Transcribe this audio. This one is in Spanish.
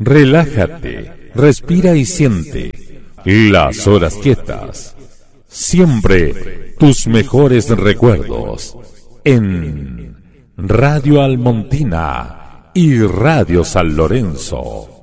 Relájate, respira y siente las horas quietas. Siempre tus mejores recuerdos en Radio Almontina y Radio San Lorenzo.